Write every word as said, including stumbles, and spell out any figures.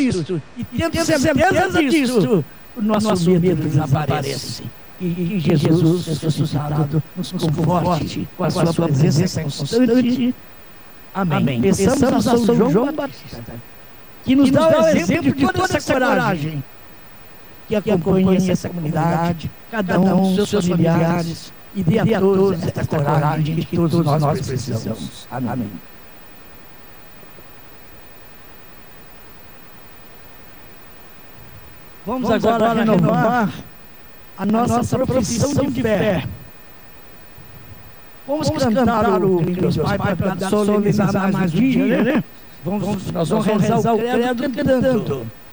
Cristo, e tendo certeza disso, o nosso medo desaparece. E, e Jesus ressuscitado nos conforte com a sua presença constante. Amém. Pensamos a São João Batista, que nos dá o exemplo de toda essa coragem, que acompanha essa comunidade, cada um dos seus familiares, e dê a todos esta coragem de que todos nós precisamos. Amém. Vamos, Vamos agora, agora renovar a nossa, a nossa profissão de fé. Vamos, vamos cantar, cantar o Deus Pai para solenizar mais um dia, né? Vamos, nós vamos rezar o credo cantando.